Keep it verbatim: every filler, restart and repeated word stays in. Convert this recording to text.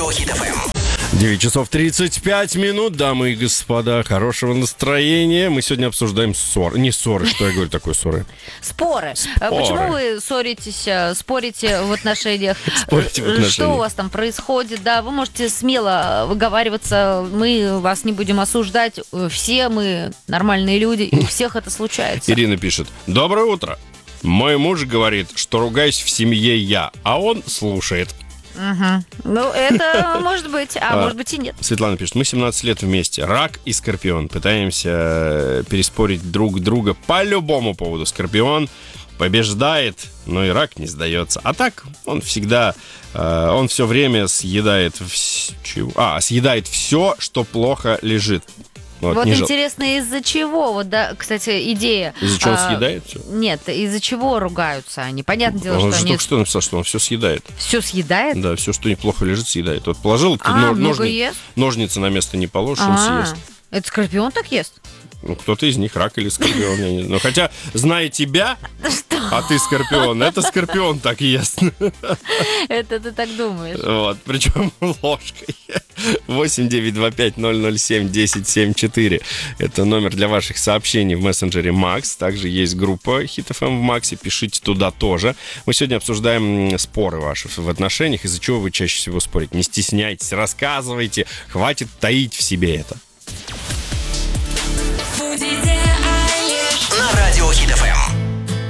Радио Хит эф эм. девять часов тридцать пять минут, дамы и господа, хорошего настроения. Мы сегодня обсуждаем ссоры. Не ссоры, что я говорю, такое ссоры? Споры. Споры. Почему вы ссоритесь, спорите в отношениях? Спорите в отношениях. Что у вас там происходит? Да, вы можете смело выговариваться. Мы вас не будем осуждать. Все мы нормальные люди, и у всех это случается. Ирина пишет. Доброе утро. Мой муж говорит, что ругаюсь в семье я, а он слушает. Угу. Ну, это может быть, а, а может быть и нет. Светлана пишет, мы семнадцать лет вместе. Рак и Скорпион. Пытаемся переспорить друг друга по любому поводу. Скорпион побеждает, но и Рак не сдается. А так он всегда, э, он все время съедает, вс... а, съедает все, что плохо лежит. Вот, вот не интересно, жал... из-за чего? Вот, да, кстати, идея. Из-за чего а, он съедает все? Нет, из-за чего ругаются они? Понятное дело, он что же они... только что написал, что он все съедает. Все съедает? Да, все, что неплохо лежит, съедает. Вот положил, ты а, нож... ест? ножницы на место не положишь, он А, съест. это Скорпион так ест? Ну, кто-то из них Рак или Скорпион, я не знаю. Но хотя, зная тебя, а ты Скорпион, это Скорпион так ест. Это ты так думаешь. Вот, причем ложкой. восемь девять два пять ноль ноль семь десять семь четыре. Это номер для ваших сообщений в мессенджере Макс. Также есть группа Хит эф эм в Максе. Пишите туда тоже. Мы сегодня обсуждаем споры ваши в отношениях. Из-за чего вы чаще всего спорите. Не стесняйтесь, рассказывайте. Хватит таить в себе это. На Радио Хит эф эм.